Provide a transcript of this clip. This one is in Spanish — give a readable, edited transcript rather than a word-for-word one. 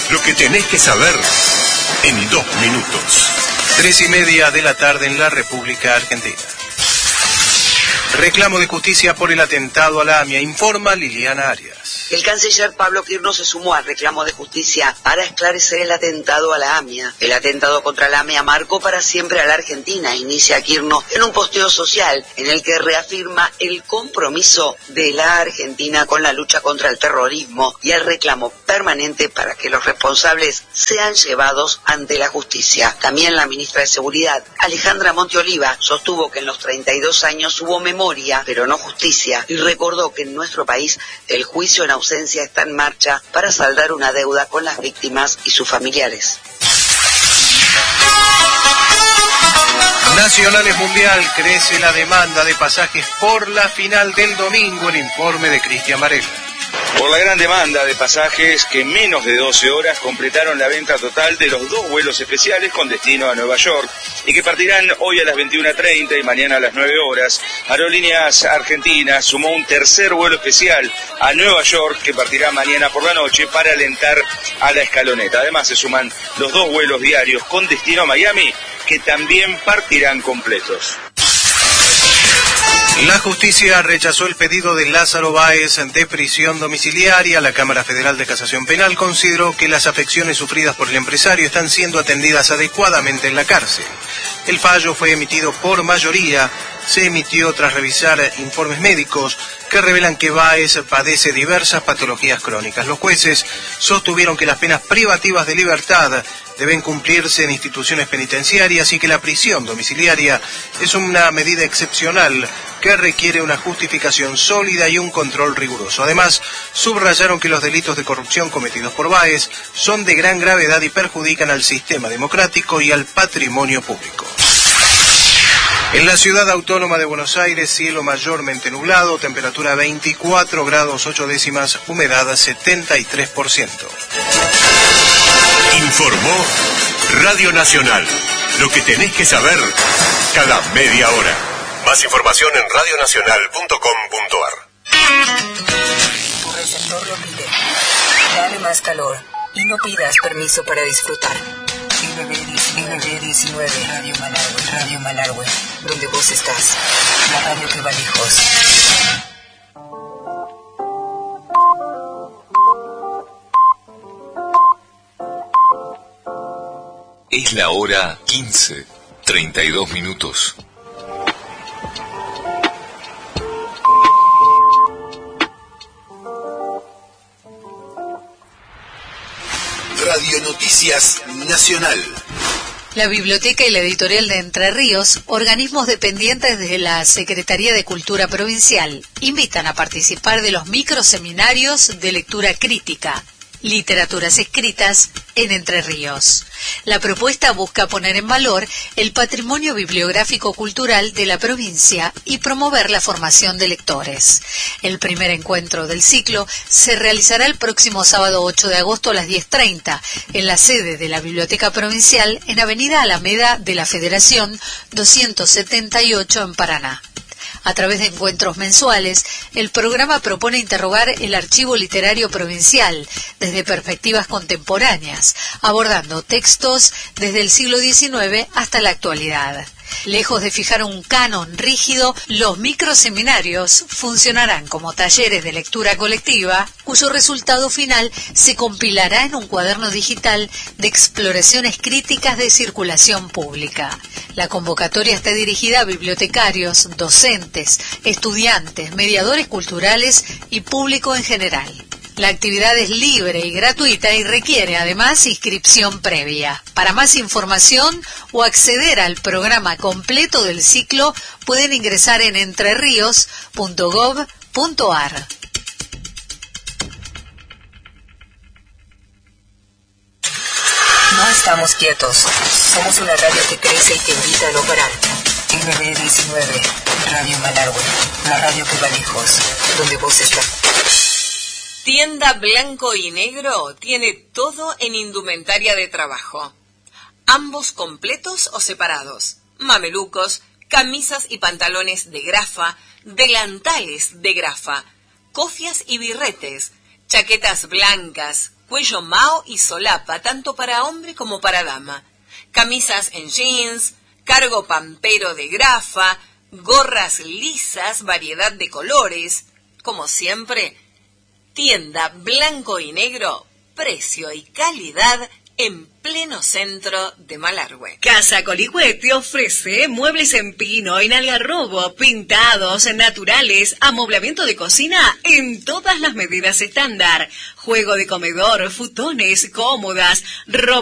Lo que tenés que saber en 2 minutos. 3:30 de la tarde en la República Argentina. Reclamo de justicia por el atentado a la AMIA, informa Liliana Arias. El canciller Pablo Quirno se sumó al reclamo de justicia para esclarecer el atentado a la AMIA. El atentado contra la AMIA marcó para siempre a la Argentina, inicia Quirno en un posteo social en el que reafirma el compromiso de la Argentina con la lucha contra el terrorismo y el reclamo permanente para que los responsables sean llevados ante la justicia. También la ministra de Seguridad, Alejandra Monteoliva, sostuvo que en los 32 años hubo memoria, pero no justicia, y recordó que en nuestro país el juicio en ausencia está en marcha para saldar una deuda con las víctimas y sus familiares. Nacionales Mundial, crece la demanda de pasajes por la final del domingo, el informe de Cristian Varela. Por la gran demanda de pasajes que en menos de 12 horas completaron la venta total de los 2 vuelos especiales con destino a Nueva York y que partirán hoy a las 21:30 y mañana a las 9 horas, Aerolíneas Argentinas sumó un tercer vuelo especial a Nueva York que partirá mañana por la noche para alentar a la escaloneta. Además se suman los 2 vuelos diarios con destino a Miami que también partirán completos. La justicia rechazó el pedido de Lázaro Báez de prisión domiciliaria. La Cámara Federal de Casación Penal consideró que las afecciones sufridas por el empresario están siendo atendidas adecuadamente en la cárcel. El fallo fue emitido por mayoría. Se emitió tras revisar informes médicos que revelan que Báez padece diversas patologías crónicas. Los jueces sostuvieron que las penas privativas de libertad deben cumplirse en instituciones penitenciarias y que la prisión domiciliaria es una medida excepcional que requiere una justificación sólida y un control riguroso. Además, subrayaron que los delitos de corrupción cometidos por Báez son de gran gravedad y perjudican al sistema democrático y al patrimonio público. En la ciudad autónoma de Buenos Aires, cielo mayormente nublado, temperatura 24 grados 8 décimas, humedad 73%. Informó Radio Nacional. Lo que tenés que saber cada media hora. Más información en radionacional.com.ar. Tu receptor lo pide. Dale más calor y no pidas permiso para disfrutar. RB19 Radio Malargüe, donde vos estás, la radio que va lejos. Es la hora 15:32. Radio Noticias Nacional. La Biblioteca y la Editorial de Entre Ríos, organismos dependientes de la Secretaría de Cultura Provincial, invitan a participar de los microseminarios de lectura crítica, literaturas escritas en Entre Ríos. La propuesta busca poner en valor el patrimonio bibliográfico cultural de la provincia y promover la formación de lectores. El primer encuentro del ciclo se realizará el próximo sábado 8 de agosto a las 10:30 en la sede de la Biblioteca Provincial en Avenida Alameda de la Federación 278 en Paraná. A través de encuentros mensuales, el programa propone interrogar el archivo literario provincial desde perspectivas contemporáneas, abordando textos desde el siglo XIX hasta la actualidad. Lejos de fijar un canon rígido, los microseminarios funcionarán como talleres de lectura colectiva, cuyo resultado final se compilará en un cuaderno digital de exploraciones críticas de circulación pública. La convocatoria está dirigida a bibliotecarios, docentes, estudiantes, mediadores culturales y público en general. La actividad es libre y gratuita y requiere además inscripción previa. Para más información o acceder al programa completo del ciclo pueden ingresar en entrerios.gov.ar. No estamos quietos. Somos una radio que crece y que invita a no parar. RB19 Radio Malargüe, la radio que va lejos, donde vos estás. Tienda Blanco y Negro tiene todo en indumentaria de trabajo. Ambos completos o separados. Mamelucos, camisas y pantalones de grafa, delantales de grafa, cofias y birretes, chaquetas blancas, cuello mao y solapa, tanto para hombre como para dama. Camisas en jeans, cargo pampero de grafa, gorras lisas, variedad de colores. Como siempre, tienda blanco y negro, precio y calidad en pleno centro de Malargüe. Casa Coligüe te ofrece muebles en pino, en algarrobo, pintados, naturales, amoblamiento de cocina en todas las medidas estándar, juego de comedor, futones, cómodas, ropa